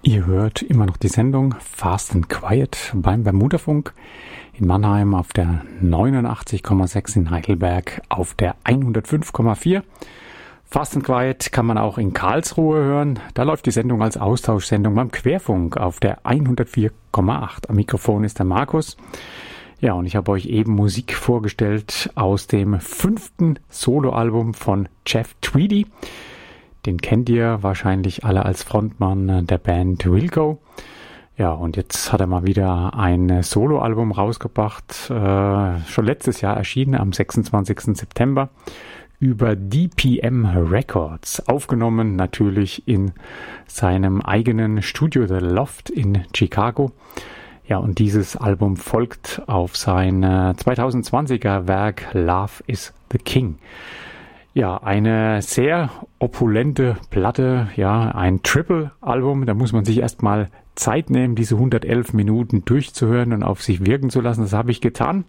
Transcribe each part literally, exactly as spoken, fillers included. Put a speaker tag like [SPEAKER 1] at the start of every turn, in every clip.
[SPEAKER 1] Ihr hört immer noch die Sendung Fast and Quiet beim Bermudafunk in Mannheim auf der neunundachtzig Komma sechs, in Heidelberg auf der hundertfünf Komma vier. Fast and Quiet kann man auch in Karlsruhe hören. Da läuft die Sendung als Austauschsendung beim Querfunk auf der hundertvier Komma acht. Am Mikrofon ist der Markus. Ja, und ich habe euch eben Musik vorgestellt aus dem fünften Soloalbum von Jeff Tweedy. Den kennt ihr wahrscheinlich alle als Frontmann der Band Wilco. Ja, und jetzt hat er mal wieder ein Soloalbum rausgebracht, äh, schon letztes Jahr erschienen, am sechsundzwanzigsten September, über D P M Records, aufgenommen natürlich in seinem eigenen Studio The Loft in Chicago. Ja, und dieses Album folgt auf sein äh, zweitausendzwanziger Werk Love is the King. Ja, eine sehr opulente Platte, ja, ein Triple-Album. Da muss man sich erstmal Zeit nehmen, diese hundertelf Minuten durchzuhören und auf sich wirken zu lassen. Das habe ich getan.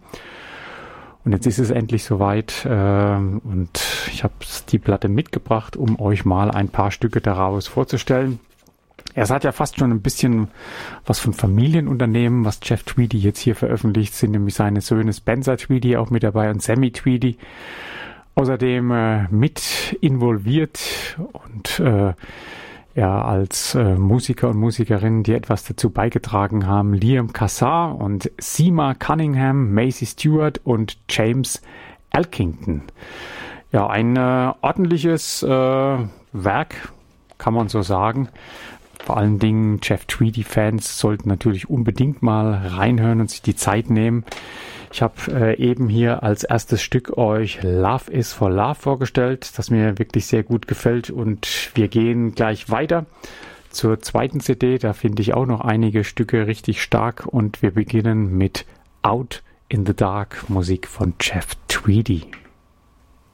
[SPEAKER 1] Und jetzt ist es endlich soweit. Äh, und ich habe die Platte mitgebracht, um euch mal ein paar Stücke daraus vorzustellen. Es hat ja fast schon ein bisschen was von Familienunternehmen, was Jeff Tweedy jetzt hier veröffentlicht, sind nämlich seine Söhne Spencer Tweedy auch mit dabei und Sammy Tweedy. Außerdem äh, mit involviert und äh, ja als äh, Musiker und Musikerinnen, die etwas dazu beigetragen haben, Liam Kassar und Seema Cunningham, Macy Stewart und James Elkington. Ja, ein äh, ordentliches äh, Werk, kann man so sagen. Vor allen Dingen Jeff Tweedy-Fans sollten natürlich unbedingt mal reinhören und sich die Zeit nehmen. Ich habe äh, eben hier als erstes Stück euch Love is for Love vorgestellt, das mir wirklich sehr gut gefällt, und wir gehen gleich weiter zur zweiten C D. Da finde ich auch noch einige Stücke richtig stark und wir beginnen mit Out in the Dark, Musik von Jeff Tweedy.